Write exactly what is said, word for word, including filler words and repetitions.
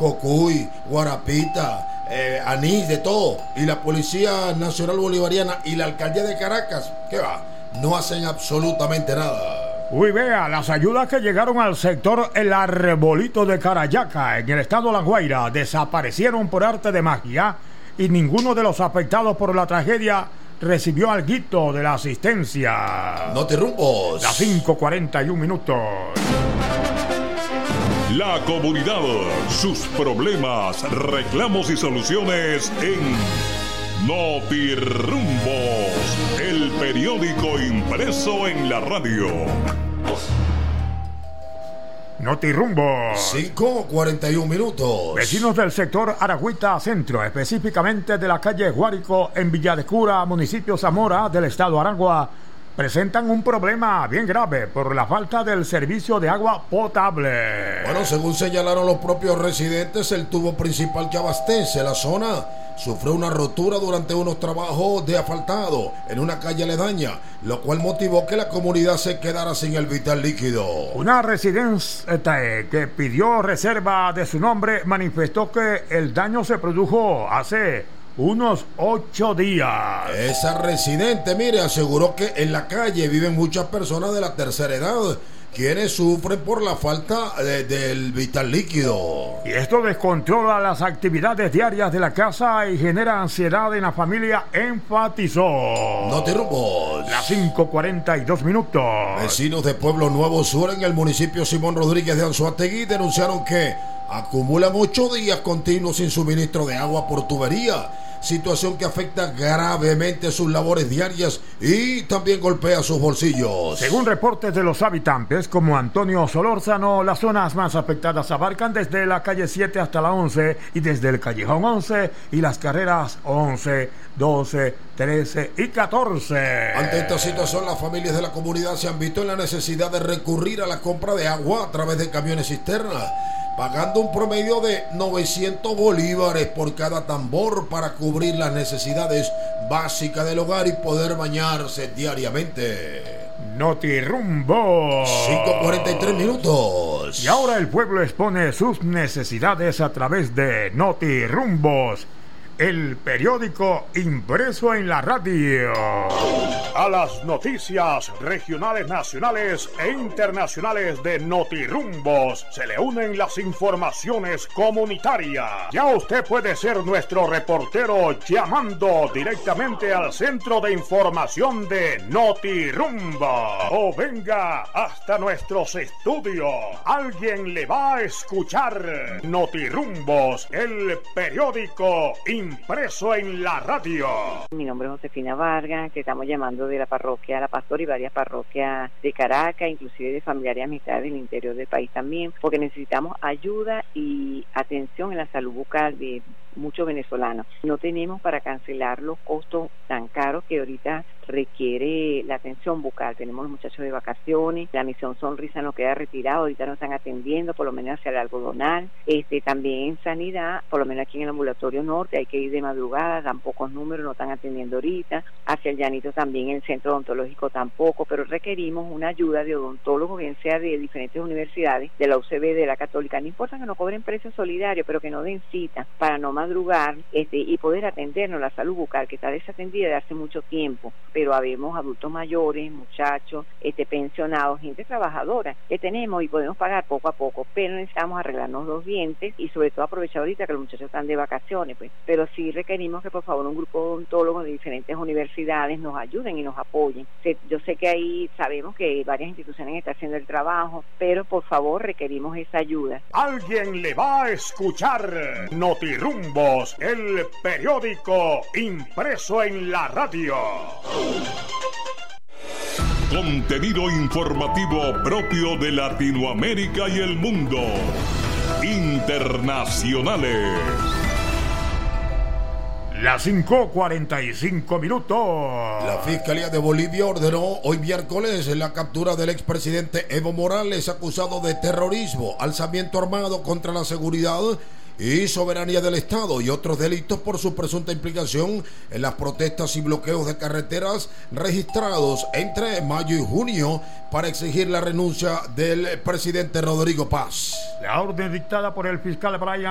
cocuy, guarapita, eh, anís, de todo. Y la Policía Nacional Bolivariana y la Alcaldía de Caracas, ¿qué va? No hacen absolutamente nada. Uy, vea, las ayudas que llegaron al sector El Arbolito de Carayaca, en el estado La Guaira, desaparecieron por arte de magia y ninguno de los afectados por la tragedia recibió alguito de la asistencia. Notirrumbos. Las cinco cuarenta y un minutos. La comunidad, sus problemas, reclamos y soluciones en Notirrumbos, el periódico impreso en la radio. Notirrumbos. cinco cuarenta y un minutos. Vecinos del sector Aragüita Centro, específicamente de la calle Guárico en Villa de Cura, municipio Zamora del estado Aragua, presentan un problema bien grave por la falta del servicio de agua potable. Bueno, según señalaron los propios residentes, el tubo principal que abastece la zona sufrió una rotura durante unos trabajos de asfaltado en una calle aledaña, lo cual motivó que la comunidad se quedara sin el vital líquido. Una residente que pidió reserva de su nombre manifestó que el daño se produjo hace unos ocho días. Esa residente, mire, aseguró que en la calle viven muchas personas de la tercera edad, quienes sufren por la falta de, del vital líquido. Y esto descontrola las actividades diarias de la casa y genera ansiedad en la familia, enfatizó. Notirrumbos. Las cinco cuarenta y dos minutos. Vecinos de Pueblo Nuevo Sur, en el municipio Simón Rodríguez de Anzoátegui, denunciaron que acumulan ocho días continuos sin suministro de agua por tubería, situación que afecta gravemente sus labores diarias y también golpea sus bolsillos. Según reportes de los habitantes como Antonio Solórzano, las zonas más afectadas abarcan desde la calle siete hasta la once y desde el callejón once y las carreras once, doce, trece y catorce. Ante esta situación, las familias de la comunidad se han visto en la necesidad de recurrir a la compra de agua a través de camiones cisterna, pagando un promedio de novecientos bolívares por cada tambor para cubrir las necesidades básicas del hogar y poder bañarse diariamente. Notirrumbos. cinco cuarenta y tres minutos. Y ahora el pueblo expone sus necesidades a través de Notirrumbos, el periódico impreso en la radio. A las noticias regionales, nacionales e internacionales de Notirrumbos se le unen las informaciones comunitarias. Ya usted puede ser nuestro reportero llamando directamente al centro de información de Notirrumbos. O venga hasta nuestros estudios. Alguien le va a escuchar. Notirrumbos, el periódico impreso en la radio. Mi nombre es Josefina Vargas, que estamos llamando de la parroquia La Pastora y varias parroquias de Caracas, inclusive de familiares y amistades del interior del país también, porque necesitamos ayuda y atención en la salud bucal de muchos venezolanos. No tenemos para cancelar los costos tan caros que ahorita requiere la atención bucal. Tenemos los muchachos de vacaciones, la misión Sonrisa nos queda retirada, ahorita nos están atendiendo, por lo menos hacia el algodonal. Este, también en sanidad, por lo menos aquí en el ambulatorio norte, hay que ir de madrugada, dan pocos números, no están atendiendo ahorita. Hacia el llanito también, en el centro odontológico tampoco, pero requerimos una ayuda de odontólogos, bien sea de diferentes universidades, de la U C B, de la Católica, no importa que nos cobren precios solidarios, pero que no den cita para no madrugar este, y poder atendernos la salud bucal, que está desatendida de hace mucho tiempo. Pero habemos adultos mayores, muchachos, este, pensionados, gente trabajadora que tenemos y podemos pagar poco a poco, pero necesitamos arreglarnos los dientes y sobre todo aprovechar ahorita que los muchachos están de vacaciones, pues. Pero sí requerimos que por favor un grupo de odontólogos de diferentes universidades nos ayuden y nos apoyen. Yo sé que ahí sabemos que varias instituciones están haciendo el trabajo, pero por favor requerimos esa ayuda. Alguien le va a escuchar. Notirrumbos, el periódico impreso en la radio. Contenido informativo propio de Latinoamérica y el mundo. Internacionales. Las cinco cuarenta y cinco minutos. La Fiscalía de Bolivia ordenó hoy miércoles la captura del expresidente Evo Morales, acusado de terrorismo, alzamiento armado contra la seguridad y soberanía del Estado y otros delitos por su presunta implicación en las protestas y bloqueos de carreteras registrados entre mayo y junio para exigir la renuncia del presidente Rodrigo Paz. La orden dictada por el fiscal Brian